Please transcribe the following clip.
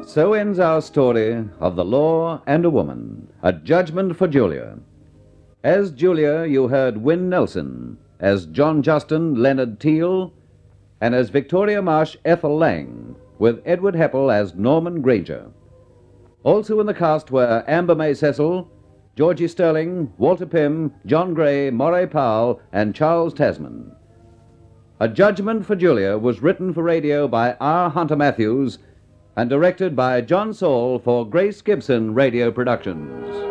So ends our story of the law and a woman, a judgment for Julia. As Julia, you heard Wynne Nelson, as John Justin, Leonard Teal, and as Victoria Marsh, Ethel Lang, with Edward Heppel as Norman Granger. Also in the cast were Amber May Cecil, Georgie Sterling, Walter Pym, John Gray, Moray Powell, and Charles Tasman. A Judgment for Julia was written for radio by R. Hunter Matthews and directed by John Saul for Grace Gibson Radio Productions.